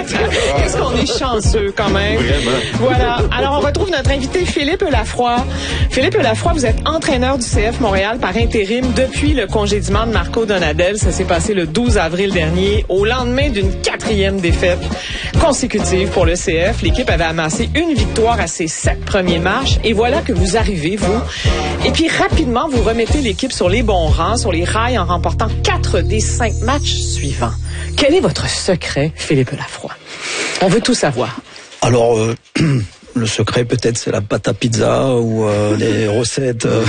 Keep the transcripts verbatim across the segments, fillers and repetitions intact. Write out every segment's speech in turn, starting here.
Qu'est-ce qu'on est chanceux quand même. Vraiment. Voilà. Alors, on retrouve notre invité Philippe Lafroy. Philippe Lafroy, vous êtes entraîneur du C F Montréal par intérim depuis le congédiement de Marco Donadel. Ça s'est passé le douze avril dernier, au lendemain d'une quatrième défaite consécutive pour le C F. L'équipe avait amassé une victoire à ses sept premiers matchs. Et voilà que vous arrivez, vous. Et puis, rapidement, vous remettez l'équipe sur les bons rangs, sur les rails, en remportant quatre des cinq matchs suivants. Quel est votre secret, Philippe Lafroy? On veut tout savoir. Alors, euh, le secret, peut-être, c'est la pâte à pizza ou euh, les recettes euh,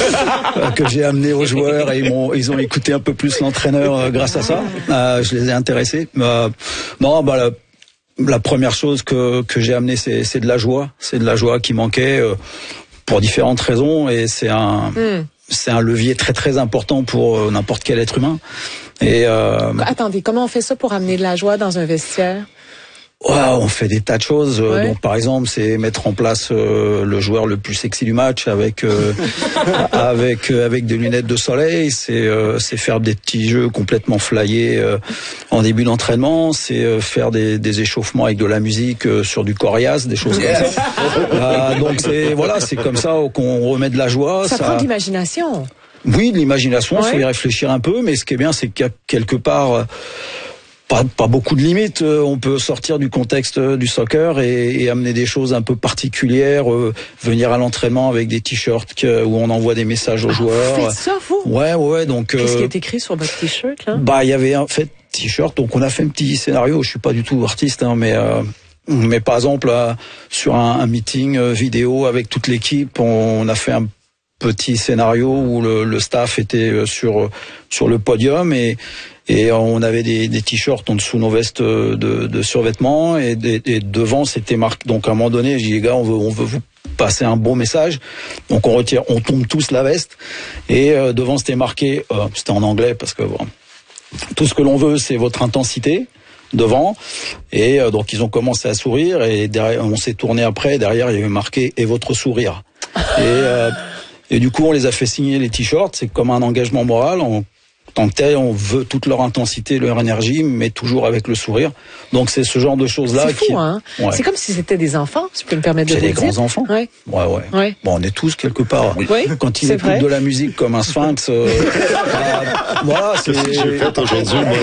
que j'ai amenées aux joueurs et ils, m'ont, ils ont écouté un peu plus l'entraîneur euh, grâce à ça. Euh, je les ai intéressés. Euh, non, bah, la, la première chose que, que j'ai amenée, c'est, c'est de la joie. C'est de la joie qui manquait euh, pour différentes raisons et c'est un... Mm. C'est un levier très très important pour euh, n'importe quel être humain. Et euh, attendez, comment on fait ça pour amener de la joie dans un vestiaire? Ouais, on fait des tas de choses. Ouais. Donc, par exemple, c'est mettre en place euh, le joueur le plus sexy du match avec euh, avec euh, avec des lunettes de soleil. C'est euh, c'est faire des petits jeux complètement flyés euh, en début d'entraînement. C'est euh, faire des, des échauffements avec de la musique euh, sur du coriace, des choses comme ça. euh, donc c'est voilà, c'est comme ça qu'on remet de la joie. Ça, ça prend de l'imagination. Oui, de l'imagination. Il ouais. faut y réfléchir un peu, mais ce qui est bien, c'est qu'il y a quelque part euh, Pas, pas beaucoup de limites. On peut sortir du contexte du soccer et, et amener des choses un peu particulières. Euh, venir à l'entraînement avec des t-shirts que, où on envoie des messages aux ah, joueurs. Vous faites ça, vous? Ouais, ouais. Donc. Qu'est-ce euh, qui est écrit sur votre t-shirt là? Bah, il y avait en fait t-shirt. Donc, on a fait un petit scénario. Je suis pas du tout artiste, hein, mais. Euh, mais par exemple, euh, sur un, un meeting euh, vidéo avec toute l'équipe, on, on a fait un petit scénario où le, le staff était sur sur le podium et et on avait des, des t-shirts en dessous nos vestes de, de survêtements et, des, et devant c'était marqué. Donc à un moment donné, j'ai dit les gars, on veut on veut vous passer un bon message. Donc on retire, on tombe tous la veste et euh, devant c'était marqué, euh, c'était en anglais parce que bon, tout ce que l'on veut c'est votre intensité. Devant et euh, donc ils ont commencé à sourire et derrière on s'est tourné après, derrière il y avait marqué et votre sourire et euh, et du coup on les a fait signer les t-shirts. C'est comme un engagement moral. On tant que tel, on veut toute leur intensité, leur énergie, mais toujours avec le sourire. Donc c'est ce genre de choses-là. C'est fou, qui... hein. Ouais. C'est comme si c'était des enfants, si je peux me permettre de le dire. C'est des grands enfants. Ouais. Ouais, ouais. ouais. Bon, on est tous quelque part. Oui. Quand ils écoutent de la musique comme un sphinx, euh, euh, voilà, c'est. Qu'est-ce que j'ai fait aujourd'hui, moi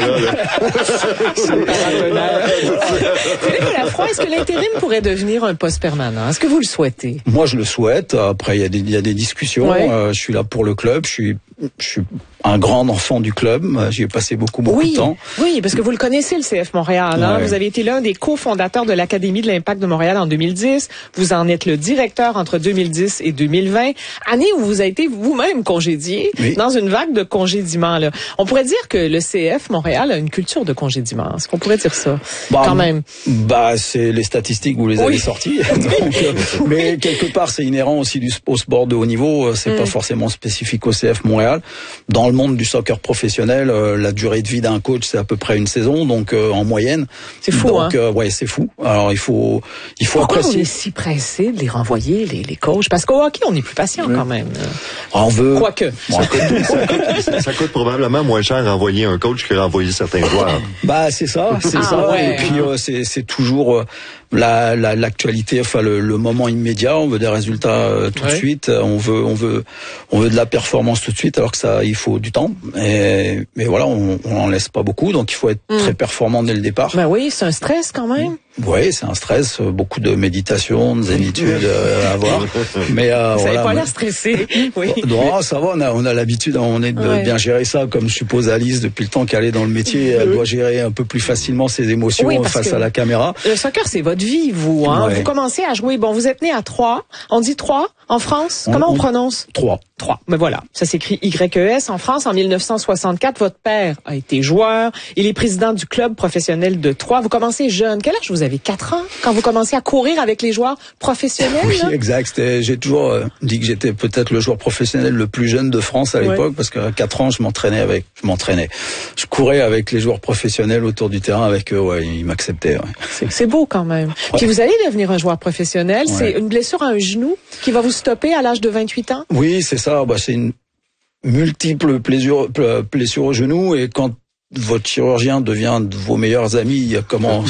là? Philippe Lafroy, est-ce que l'intérim pourrait devenir un poste permanent? Est-ce que vous le souhaitez? Moi, je le souhaite. Après, il y a des, il y a des discussions. Ouais. Euh, je suis là pour le club. Je suis, je suis un grand enfant du club. J'y ai passé beaucoup, beaucoup oui, de temps. Oui, parce que vous le connaissez, le C F Montréal. Hein? Ouais. Vous avez été l'un des cofondateurs de l'Académie de l'Impact de Montréal en deux mille dix. Vous en êtes le directeur entre deux mille dix et deux mille vingt. Année où vous avez été vous-même congédié oui. dans une vague de congédiements. Là. On pourrait dire que le C F Montréal a une culture de congédiement. Est-ce qu'on pourrait dire ça? Bah, quand même. Bah, c'est les statistiques, vous les oui. avez sorties. Donc, oui. Mais quelque part, c'est inhérent aussi du, au sport de haut niveau. C'est mm. pas forcément spécifique au C F Montréal. Dans le monde du soccer professionnel, euh, la durée de vie d'un coach, c'est à peu près une saison, donc euh, en moyenne. C'est fou, donc, hein. Euh, ouais, c'est fou. Alors il faut, il faut Pourquoi apprécier. on est si pressé de les renvoyer, les, les coachs? Parce qu'au hockey, on est plus patient oui. quand même. On veut. Quoique. Ça coûte, ça, coûte, ça coûte probablement moins cher renvoyer un coach que renvoyer certains joueurs. Bah c'est ça, c'est ah, ça. Ouais. Et puis euh, c'est, c'est toujours. Euh, La, la, l'actualité, enfin le, le moment immédiat, on veut des résultats euh, tout ouais. de suite, on veut, on veut, on veut de la performance tout de suite, alors que ça, il faut du temps. Et, mais voilà, on, on en laisse pas beaucoup, donc il faut être mmh. très performant dès le départ. Ben oui, c'est un stress quand même. Oui, c'est un stress, beaucoup de méditation, de zénitude euh, à avoir. Mais euh, vous voilà, n'avez pas mais... l'air stressé. Oui. Non, ça va, on a, on a l'habitude, on est de ouais. bien gérer ça, comme je suppose Alice depuis le temps qu'elle est dans le métier, elle doit gérer un peu plus facilement ses émotions oui, face à la caméra. Le soccer, c'est votre vie, vous. Hein? Ouais. Vous commencez à jouer. Bon, vous êtes né à Troyes. On dit Troyes en France. On, Comment on, on prononce? Troyes. Troyes. Mais voilà, ça s'écrit Y E S. En France, en mille neuf cent soixante-quatre, votre père a été joueur. Il est président du club professionnel de Troyes. Vous commencez jeune. Quel âge vous avez? Quatre ans quand vous commencez à courir avec les joueurs professionnels? Oui, là? Exact. C'était, j'ai toujours euh, dit que j'étais peut-être le joueur professionnel le plus jeune de France à l'époque, ouais. parce qu'à quatre ans, je m'entraînais avec, je m'entraînais. Je courais avec les joueurs professionnels autour du terrain avec eux. Ouais, ils m'acceptaient. Ouais. C'est, c'est beau quand même. Ouais. Puis vous allez devenir un joueur professionnel. Ouais. C'est une blessure à un genou qui va vous stopper à l'âge de vingt-huit ans? Oui, c'est ça. Bah, c'est une multiple blessure, blessure au genou et quand votre chirurgien devient de vos meilleurs amis, comment